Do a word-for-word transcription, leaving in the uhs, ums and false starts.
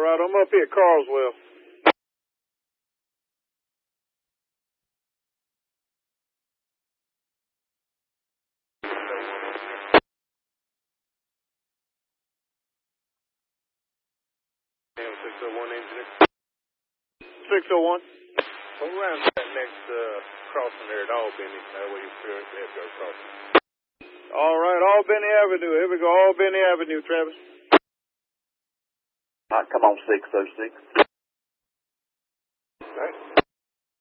right, I'm up here at Carswell. six oh one engineer. six oh one. Go around that next uh, crossing there at Albany. That way you feel it there, go crossing. All right, Albany Avenue. Here we go, Albany Avenue, Travis. All right, come on, six oh six.